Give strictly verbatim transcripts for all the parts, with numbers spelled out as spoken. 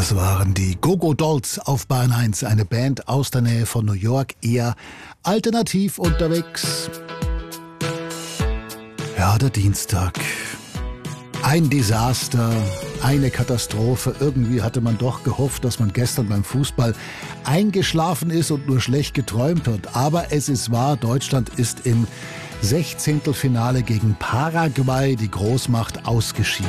Das waren die Go-Go Dolls auf Bayern eins, eine Band aus der Nähe von New York, eher alternativ unterwegs. Ja, der Dienstag. Ein Desaster, eine Katastrophe. Irgendwie hatte man doch gehofft, dass man gestern beim Fußball eingeschlafen ist und nur schlecht geträumt hat. Aber es ist wahr, Deutschland ist im Sechzehntelfinale gegen Paraguay, die Großmacht, ausgeschieden.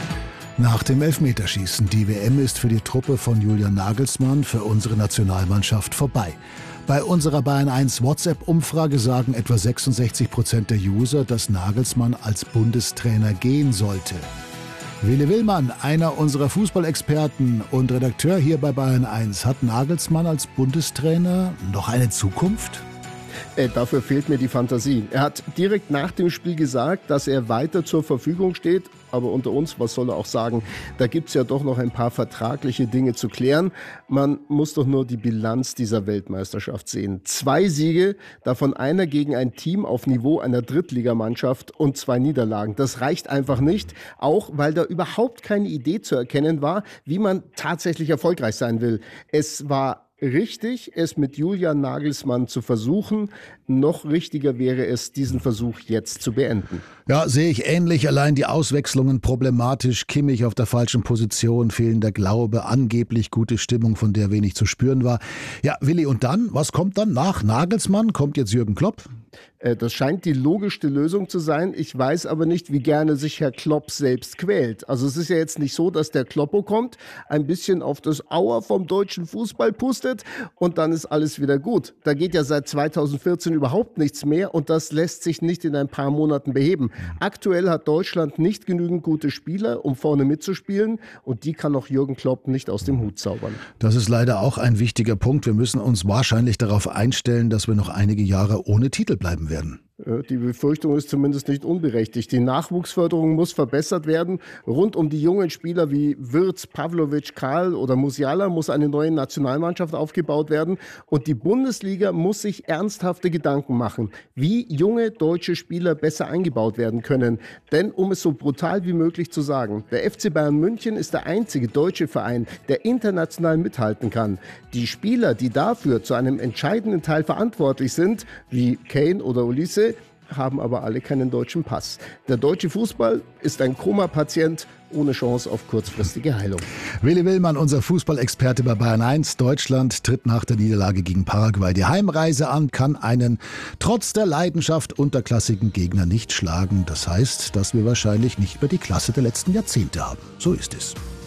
Nach dem Elfmeterschießen. Die W M ist für die Truppe von Julian Nagelsmann, für unsere Nationalmannschaft vorbei. Bei unserer Bayern eins WhatsApp-Umfrage sagen etwa sechsundsechzig Prozent der User, dass Nagelsmann als Bundestrainer gehen sollte. Willi Willmann, einer unserer Fußballexperten und Redakteur hier bei Bayern eins, hat Nagelsmann als Bundestrainer noch eine Zukunft? Äh, dafür fehlt mir die Fantasie. Er hat direkt nach dem Spiel gesagt, dass er weiter zur Verfügung steht. Aber unter uns, was soll er auch sagen? Da gibt's ja doch noch ein paar vertragliche Dinge zu klären. Man muss doch nur die Bilanz dieser Weltmeisterschaft sehen. Zwei Siege, davon einer gegen ein Team auf Niveau einer Drittligamannschaft und zwei Niederlagen. Das reicht einfach nicht, auch weil da überhaupt keine Idee zu erkennen war, wie man tatsächlich erfolgreich sein will. Es war richtig, es mit Julian Nagelsmann zu versuchen. Noch richtiger wäre es, diesen Versuch jetzt zu beenden. Ja, sehe ich ähnlich. Allein die Auswechslungen problematisch. Kimmich auf der falschen Position, fehlender Glaube, angeblich gute Stimmung, von der wenig zu spüren war. Ja, Willi, und dann? Was kommt dann nach Nagelsmann? Kommt jetzt Jürgen Klopp? Das scheint die logischste Lösung zu sein. Ich weiß aber nicht, wie gerne sich Herr Klopp selbst quält. Also es ist ja jetzt nicht so, dass der Kloppo kommt, ein bisschen auf das Auer vom deutschen Fußball pustet und dann ist alles wieder gut. Da geht ja seit zweitausendvierzehn überhaupt nichts mehr und das lässt sich nicht in ein paar Monaten beheben. Aktuell hat Deutschland nicht genügend gute Spieler, um vorne mitzuspielen und die kann auch Jürgen Klopp nicht aus dem Hut zaubern. Das ist leider auch ein wichtiger Punkt. Wir müssen uns wahrscheinlich darauf einstellen, dass wir noch einige Jahre ohne Titel bleiben werden. Die Befürchtung ist zumindest nicht unberechtigt. Die Nachwuchsförderung muss verbessert werden. Rund um die jungen Spieler wie Wirtz, Pavlovic, Karl oder Musiala muss eine neue Nationalmannschaft aufgebaut werden. Und die Bundesliga muss sich ernsthafte Gedanken machen, wie junge deutsche Spieler besser eingebaut werden können. Denn, um es so brutal wie möglich zu sagen, der F C Bayern München ist der einzige deutsche Verein, der international mithalten kann. Die Spieler, die dafür zu einem entscheidenden Teil verantwortlich sind, wie Kane oder Olise, haben aber alle keinen deutschen Pass. Der deutsche Fußball ist ein Koma-Patient ohne Chance auf kurzfristige Heilung. Willi Willmann, unser Fußballexperte bei Bayern eins. Deutschland tritt nach der Niederlage gegen Paraguay die Heimreise an, kann einen trotz der Leidenschaft unterklassigen Gegner nicht schlagen. Das heißt, dass wir wahrscheinlich nicht mehr die Klasse der letzten Jahrzehnte haben. So ist es.